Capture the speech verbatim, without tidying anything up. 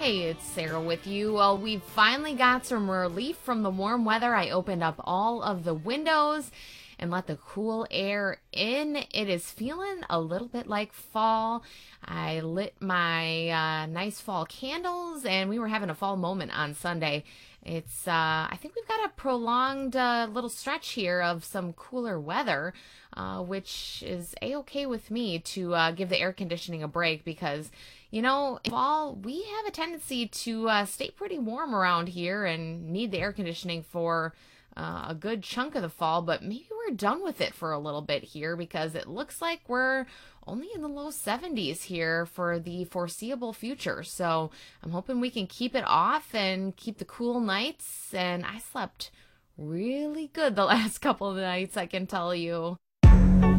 Hey, it's Sarah with you. Well, we finally got some relief from the warm weather. I opened up all of the windows and let the cool air in. It is feeling a little bit like fall. I lit my uh, nice fall candles and we were having a fall moment on Sunday. It's, uh, I think we've got a prolonged uh, little stretch here of some cooler weather, uh, which is a-okay with me to uh, give the air conditioning a break because, you know, in fall, we have a tendency to uh, stay pretty warm around here and need the air conditioning for uh, a good chunk of the fall, but maybe we're done with it for a little bit here because it looks like we're only in the low seventies here for the foreseeable future. So I'm hoping we can keep it off and keep the cool nights. And I slept really good the last couple of nights, I can tell you.